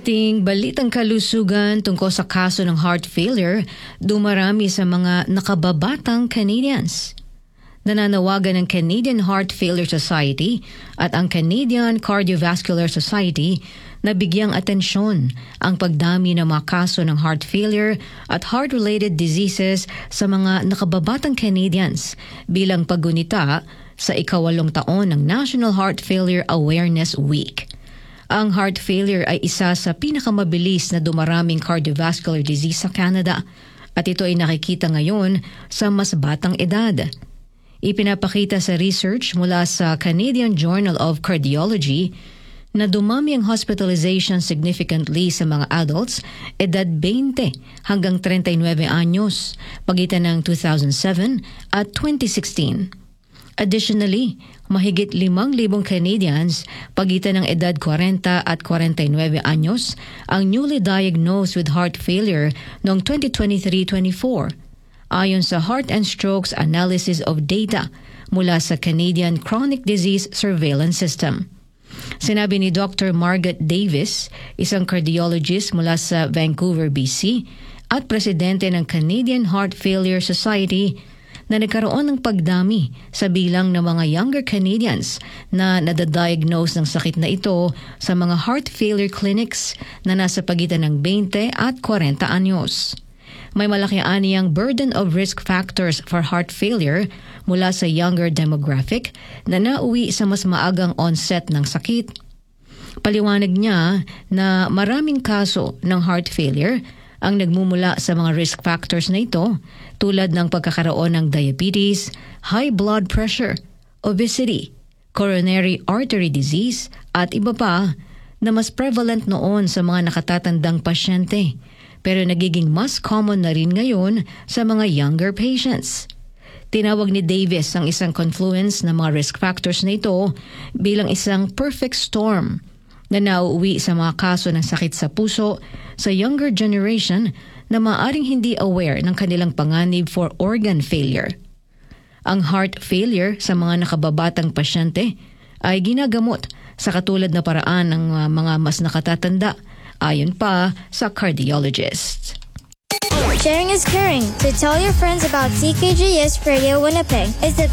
ating balitang kalusugan tungkol sa kaso ng heart failure, dumarami sa mga nakababatang Canadians. Nananawagan ng Canadian Heart Failure Society at ang Canadian Cardiovascular Society na bigyang atensyon ang pagdami ng mga kaso ng heart failure at heart-related diseases sa mga nakababatang Canadians bilang paggunita sa ika-8 taon ng National Heart Failure Awareness Week. Ang heart failure ay isa sa pinakamabilis na dumaraming cardiovascular disease sa Canada at ito ay nakikita ngayon sa mas batang edad. Ipinapakita sa research mula sa Canadian Journal of Cardiology na dumami ang hospitalization significantly sa mga adults edad 20 hanggang 39 anyos pagitan ng 2007 at 2016. Additionally, mahigit 5,000 Canadians pagitan ng edad 40 at 49 anyos ang newly diagnosed with heart failure noong 2023-24 ayon sa Heart and Strokes Analysis of Data mula sa Canadian Chronic Disease Surveillance System. Sinabi ni Dr. Margaret Davis, isang cardiologist mula sa Vancouver, BC at presidente ng Canadian Heart Failure Society, na nagkaroon ng pagdami sa bilang ng mga younger Canadians na nadadiagnose ng sakit na ito sa mga heart failure clinics na nasa pagitan ng 20 at 40 anyos. May malaki aniyang burden of risk factors for heart failure mula sa younger demographic na nauwi sa mas maagang onset ng sakit. Paliwanag niya na maraming kaso ng heart failure ang nagmumula sa mga risk factors na ito tulad ng pagkakaroon ng diabetes, high blood pressure, obesity, coronary artery disease at iba pa na mas prevalent noon sa mga nakatatandang pasyente pero nagiging mas common na rin ngayon sa mga younger patients. Tinawag ni Davis ang isang confluence ng mga risk factors na ito bilang isang perfect storm na nauuwi sa mga kaso ng sakit sa puso sa younger generation na maaaring hindi aware ng kanilang panganib for organ failure. Ang heart failure sa mga nakababatang pasyente ay ginagamot sa katulad na paraan ng mga mas nakatatanda ayon pa sa cardiologist. Sharing is caring. To tell your friends about CKGS Radio Winnipeg is the